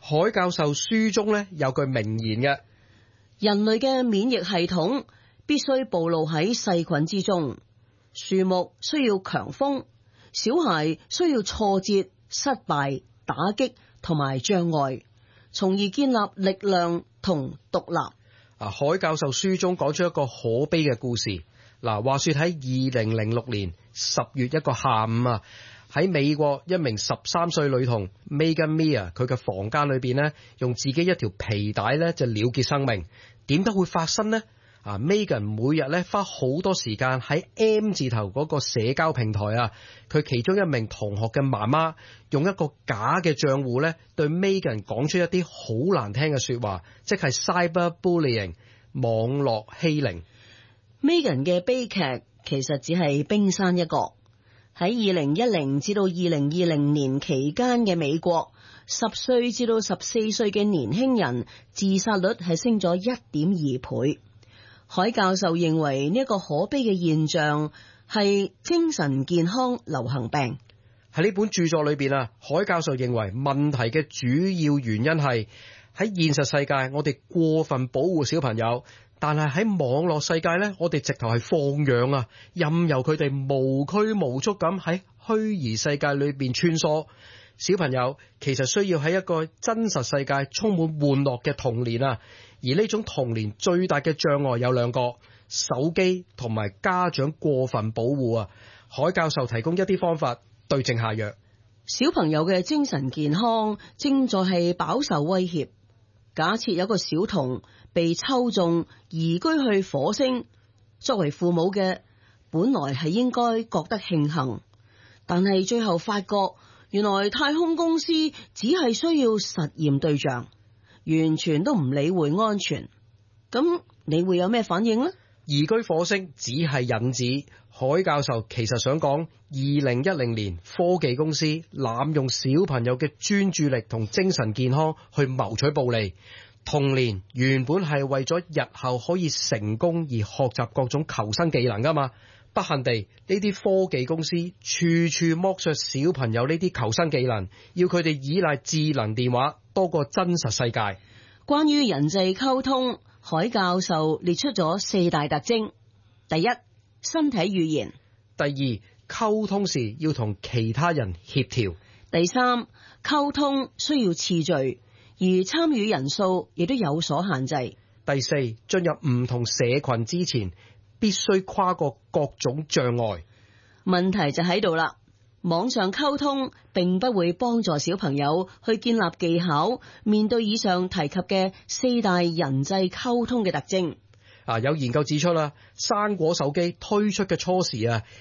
海教授書中咧有句名言嘅： 人類嘅免疫系統必須暴露喺細菌之中，樹木需要強風，小孩需要挫折、失敗、打擊同埋障礙，從而建立力量同獨立。 海教授書中講出一個可悲嘅故事。話說喺2006年10月一個下午喺美國一名13歲女童 Megan Mia 佢嘅房間裏邊用自己一條皮帶就了結生命。點解會發生呢？Megan 每日花好多時間喺 M 字頭嗰個社交平台佢其中一名同學嘅媽媽用一個假嘅賬戶對 Megan 講出一啲好難聽嘅說話，即係 cyberbullying 網絡欺凌。 Megan 嘅悲劇其實只係冰山一角。喺2010至到2020年期間嘅美國，10歲至到14歲嘅年輕人自殺率係升咗1.2倍。海教授認為呢一個可悲嘅現象係精神健康流行病。 喺呢本著作裏邊海教授認為問題嘅主要原因係喺現實世界我哋過分保護小朋友，但係喺網絡世界我哋直頭係放養任由佢哋無拘無束咁喺虛擬世界裏邊穿梭。小朋友其實需要喺一個真實世界充滿玩樂嘅童年而呢種童年最大嘅障礙有兩個：手機同埋家長過分保護海教授提供一啲方法對症下藥。 小朋友嘅精神健康正在係飽受威脅。假設有個小童被抽中移居去火星，作為父母嘅本來係應該覺得慶幸，但係最後發覺原來太空公司只係需要實驗對象，完全都唔理會安全。咁你會有咩反應呢？ 移居火星只係引子。海教授其實想講2010年科技公司濫用小朋友嘅專注力同精神健康去謀取暴利。童年原本係為咗日後可以成功而學習各種求生技能噶嘛，不幸地呢啲科技公司處處剝削小朋友呢啲求生技能，要佢哋依賴智能電話多過真實世界。 關於人際溝通，海教授列出咗4大特徵：第一，身體語言； 第二，溝通時要同其他人協調； 第三，溝通需要次序，而參與人數亦都有所限制； 第四，進入唔同社群之前必須跨過各種障礙。 問題就喺度啦，網上溝通並不會幫助小朋友去建立技巧，面對以上提及嘅4大人際溝通嘅特徵。 有研究指出生果手機推出嘅初時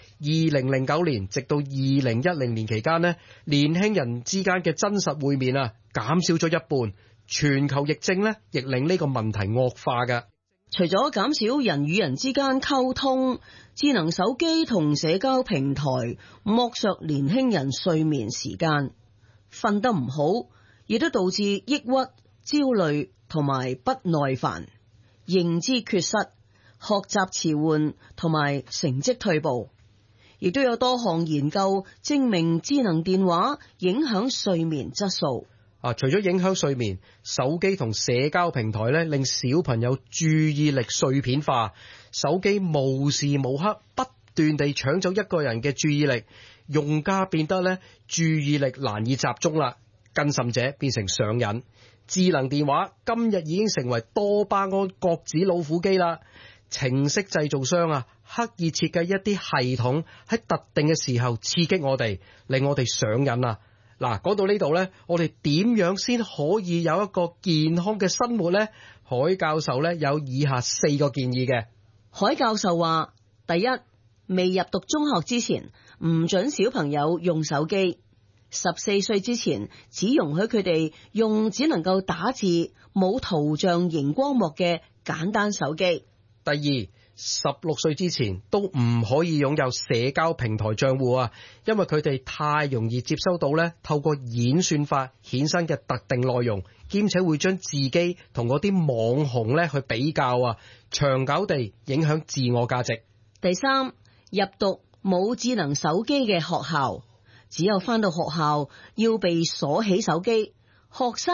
2009年直到2010年期間年輕人之間嘅真實會面減少咗一半。全球疫症亦令呢個問題惡化嘅。 除咗減少人與人之間溝通，智能手機同社交平台剝削年輕人睡眠時間，瞓得唔好，亦都導致抑鬱、焦慮同埋不耐煩、認知缺失、學習遲緩同埋成績退步。亦都有多項研究證明智能電話影響睡眠質素。 除咗影響睡眠，手機同社交平台令小朋友注意力碎片化，手機無時無刻不斷地搶走一個人嘅注意力，用家變得注意力難以集中啦，更甚者變成上癮。智能電話今日已經成為多巴胺角子老虎機啦。程式製造商刻意設計一啲系統喺特定嘅時候刺激我哋，令我哋上癮講到呢度我哋點樣先可以有一個健康嘅生活呢？海教授有以下4個建議嘅。 海教授話：第一，未入讀中學之前，唔准小朋友用手機。14歲之前，只容許佢哋用只能夠打字、冇圖像熒光幕嘅簡單手機。 第二，16歲之前都唔可以擁有社交平台賬戶因為佢哋太容易接收到透過演算法衍生嘅特定內容，兼且會將自己同嗰啲網紅去比較長久地影響自我價值。 第三，入讀冇智能手機嘅學校，只有返到學校要被鎖起手機，學生